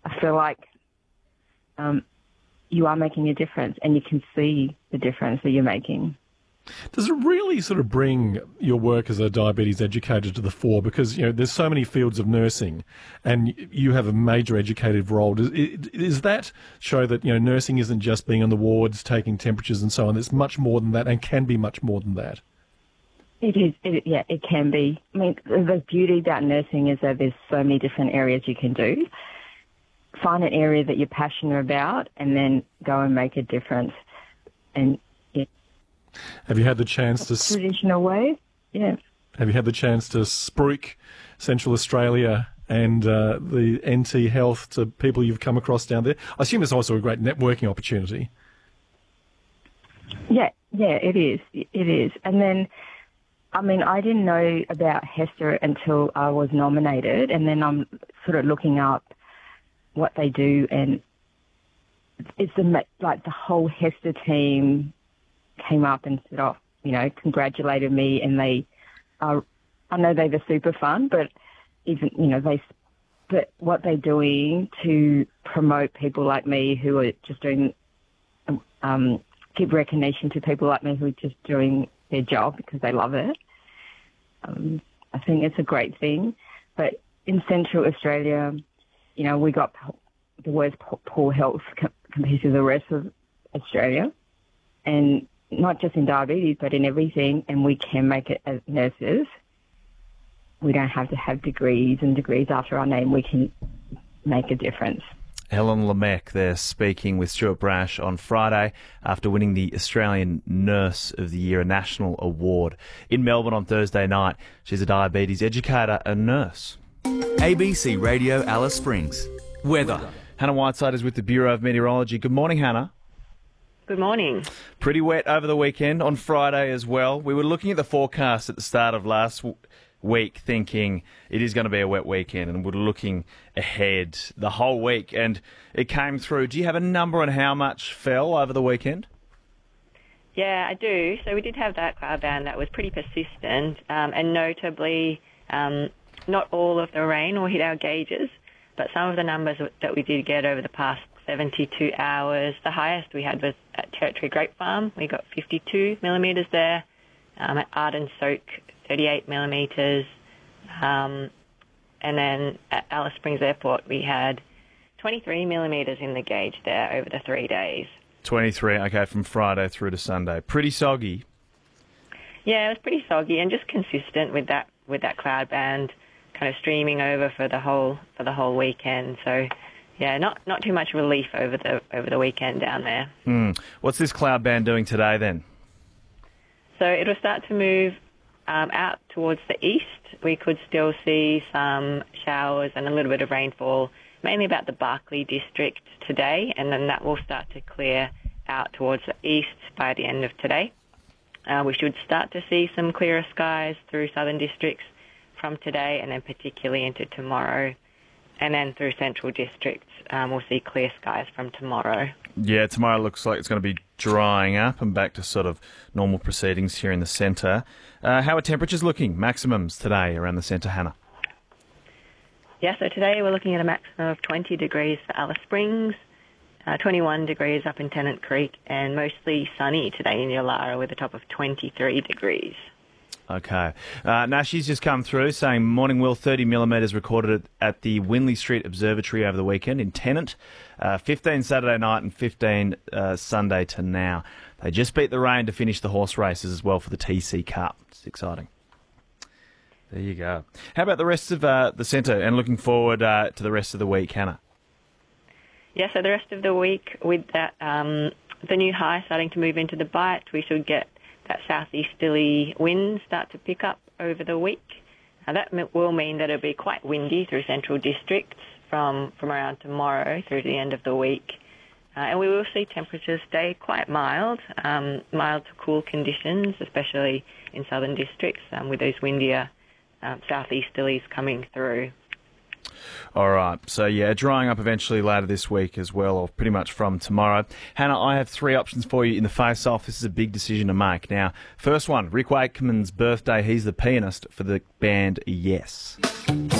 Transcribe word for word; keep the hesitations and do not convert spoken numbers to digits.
I feel like um, you are making a difference, and you can see the difference that you're making. Does it really sort of bring your work as a diabetes educator to the fore? Because, you know, there's so many fields of nursing and you have a major educative role. Does, does that show that, you know, nursing isn't just being on the wards, taking temperatures and so on? It's much more than that and can be much more than that. It is, it, yeah, it can be. I mean, the beauty about nursing is that there's so many different areas you can do. Find an area that you're passionate about and then go and make a difference. And have you had the chance to traditional way? Yeah. Have you had the chance to spruik Central Australia and uh, the N T Health to people you've come across down there? I assume it's also a great networking opportunity. Yeah, yeah, it is. It is. And then, I mean, I didn't know about HESTA until I was nominated, and then I'm sort of looking up what they do, and it's the, like the whole HESTA team came up and said, oh, you know, congratulated me, and they are, I know they're the super fun, but even, you know, they, but what they're doing to promote people like me who are just doing, um, give recognition to people like me who are just doing their job because they love it. Um, I think it's a great thing. But in Central Australia, you know, we got the worst poor health compared to the rest of Australia, and not just in diabetes, but in everything, and we can make it as nurses. We don't have to have degrees and degrees after our name. We can make a difference. Helen Lemecq there speaking with Stuart Brash on Friday after winning the Australian Nurse of the Year, a national award. In Melbourne on Thursday night, she's a diabetes educator and nurse. A B C Radio Alice Springs. Weather. Hannah Whiteside is with the Bureau of Meteorology. Good morning, Hannah. Good morning. Pretty wet over the weekend, on Friday as well. We were looking at the forecast at the start of last w- week thinking it is going to be a wet weekend, and we're looking ahead the whole week, and it came through. Do you have a number on how much fell over the weekend? Yeah, I do. So we did have that cloud band that was pretty persistent, um, and notably um, not all of the rain will hit our gauges, but some of the numbers that we did get over the past seventy-two hours. The highest we had was at Territory Grape Farm. We got fifty-two millimetres there. Um, at Arden Soak, thirty-eight millimetres. Um, and then at Alice Springs Airport, we had twenty-three millimetres in the gauge there over the three days. twenty-three, okay, from Friday through to Sunday. Pretty soggy. Yeah, it was pretty soggy and just consistent with that with that cloud band kind of streaming over for the whole for the whole weekend. So yeah, not not too much relief over the over the weekend down there. Mm. What's this cloud band doing today then? So it'll start to move um, out towards the east. We could still see some showers and a little bit of rainfall, mainly about the Barkly district today, and then that will start to clear out towards the east by the end of today. Uh, we should start to see some clearer skies through southern districts from today, and then particularly into tomorrow. And then through central districts, um, we'll see clear skies from tomorrow. Yeah, tomorrow looks like it's going to be drying up and back to sort of normal proceedings here in the centre. Uh, how are temperatures looking? Maximums today around the centre, Hannah? Yeah, so today we're looking at a maximum of twenty degrees for Alice Springs, uh, twenty-one degrees up in Tennant Creek, and mostly sunny today in Yulara with a top of twenty-three degrees. Okay. Uh, Nashi's just come through saying, morning Will, thirty millimetres recorded at the Winley Street Observatory over the weekend in Tennant. Uh, fifteen Saturday night and fifteen uh, Sunday to now. They just beat the rain to finish the horse races as well for the T C Cup. It's exciting. There you go. How about the rest of uh, the centre and looking forward uh, to the rest of the week, Hannah? Yeah, so the rest of the week with that, um, the new high starting to move into the bight, we should get that southeasterly wind start to pick up over the week. Now that will mean that it'll be quite windy through central districts from, from around tomorrow through to the end of the week. Uh, and we will see temperatures stay quite mild, um, mild to cool conditions, especially in southern districts um, with those windier um, southeasterlies coming through. All right. So, yeah, drying up eventually later this week as well, or pretty much from tomorrow. Hannah, I have three options for you in the face-off. This is a big decision to make. Now, first one, Rick Wakeman's birthday. He's the pianist for the band Yes.